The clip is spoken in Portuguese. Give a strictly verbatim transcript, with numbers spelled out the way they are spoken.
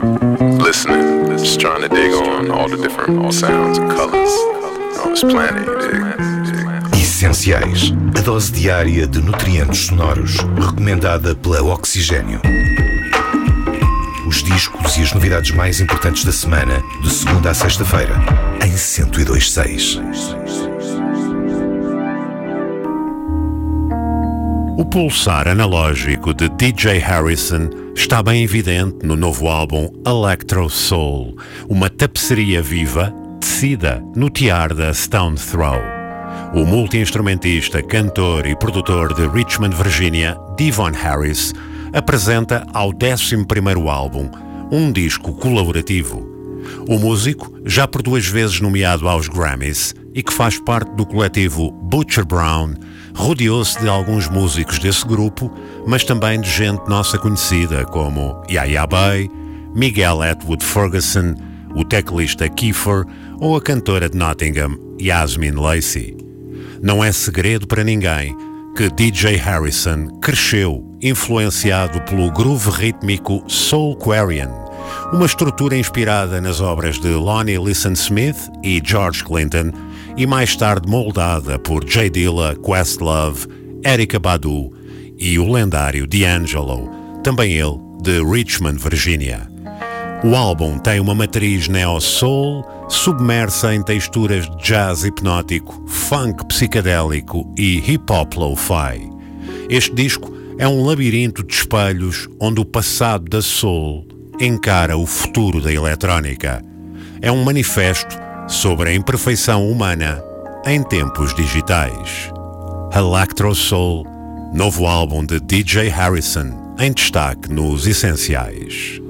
listening, just trying to dig on all the different sounds and colors on this planet, you dig? Essenciais, a dose diária de nutrientes sonoros, recomendada pela Oxigênio. Os discos e as novidades mais importantes da semana, de segunda a sexta-feira, em cento e dois ponto seis. O pulsar analógico de D J Harrison está bem evidente no novo álbum Electro Soul, uma tapeçaria viva tecida no tiar da Stone Throw. O multi-instrumentista, cantor e produtor de Richmond, Virginia, Devon Harris, apresenta ao décimo primeiro álbum um disco colaborativo. O músico, já por duas vezes nomeado aos Grammys e que faz parte do coletivo Butcher Brown, rodeou-se de alguns músicos desse grupo, mas também de gente nossa conhecida como Yaya Bay, Miguel Atwood Ferguson, o teclista Kiefer ou a cantora de Nottingham, Yasmin Lacey. Não é segredo para ninguém que D J Harrison cresceu influenciado pelo groove rítmico Soulquarian, uma estrutura inspirada nas obras de Lonnie Liston Smith e George Clinton e mais tarde moldada por Jay Dilla, Questlove, Erykah Badu e o lendário D'Angelo, também ele de Richmond, Virginia. O álbum tem uma matriz neo-soul submersa em texturas de jazz hipnótico, funk psicadélico e hip-hop lo-fi. Este disco é um labirinto de espelhos onde o passado da soul encara o futuro da eletrónica. É um manifesto sobre a imperfeição humana em tempos digitais. Electro Soul, novo álbum de D J Harrison, em destaque nos Essenciais.